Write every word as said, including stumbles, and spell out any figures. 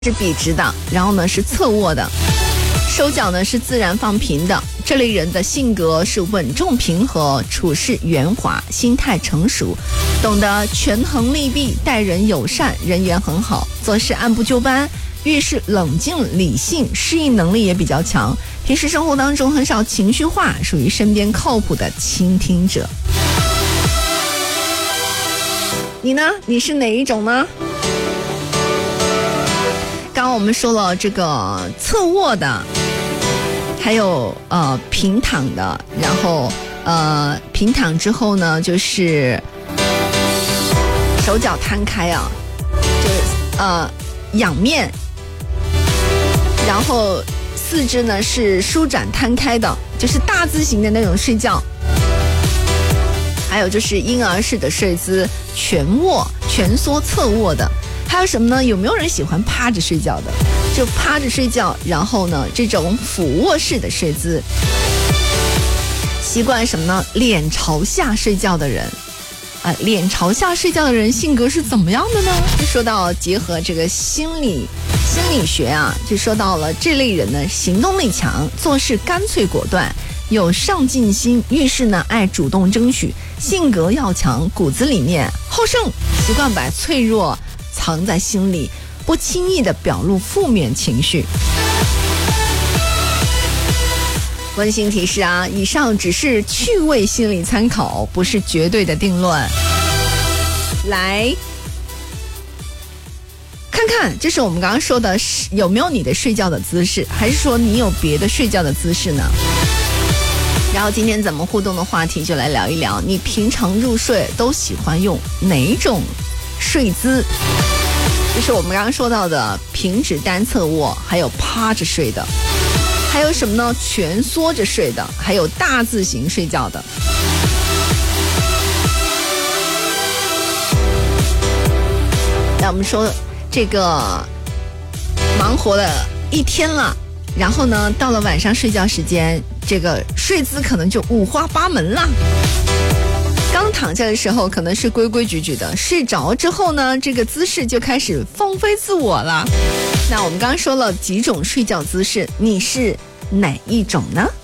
是笔直的，然后呢是侧卧的，手脚呢是自然放平的。这类人的性格是稳重平和，处事圆滑，心态成熟，懂得权衡利弊，待人友善，人缘很好，做事按部就班，遇事冷静理性，适应能力也比较强。平时生活当中很少情绪化，属于身边靠谱的倾听者。你呢？你是哪一种呢？刚刚我们说了这个侧卧的，还有呃平躺的，然后呃平躺之后呢，就是手脚摊开啊，就是呃仰面，然后四肢呢是舒展摊开的，就是大字型的那种睡觉。还有就是婴儿式的睡姿，全卧、蜷缩、侧卧的。还有什么呢？有没有人喜欢趴着睡觉的？就趴着睡觉，然后呢，这种俯卧式的睡姿。习惯什么呢？脸朝下睡觉的人，啊、呃，脸朝下睡觉的人性格是怎么样的呢？就说到结合这个心理心理学啊，就说到了这类人呢，行动力强，做事干脆果断，有上进心，遇事呢爱主动争取，性格要强，骨子里面好胜，习惯把脆弱藏在心里，不轻易的表露负面情绪。温馨提示啊，以上只是趣味心理参考，不是绝对的定论。来看看，这是我们刚刚说的，有没有你的睡觉的姿势，还是说你有别的睡觉的姿势呢？然后今天咱们互动的话题就来聊一聊，你平常入睡都喜欢用哪种睡姿？就是我们刚刚说到的平直单侧卧，还有趴着睡的，还有什么呢？蜷缩着睡的，还有大字型睡觉的。那我们说这个忙活了一天了，然后呢到了晚上睡觉时间，这个睡姿可能就五花八门啦。刚躺下的时候可能是规规矩矩的，睡着之后呢，这个姿势就开始放飞自我了。那我们刚刚说了几种睡觉姿势，你是哪一种呢？